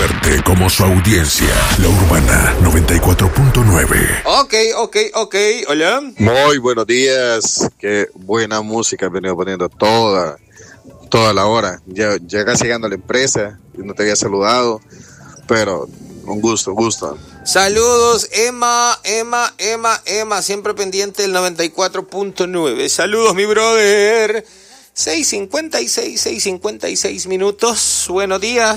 fuerte como su audiencia. La Urbana 94.9. Ok, hola. Muy buenos días. Qué buena música has venido poniendo toda la hora. Ya casi llegando a la empresa y no te había saludado, pero un gusto. Saludos, Emma, siempre pendiente del 94.9. Saludos, mi brother. 6:56 minutos. Buenos días.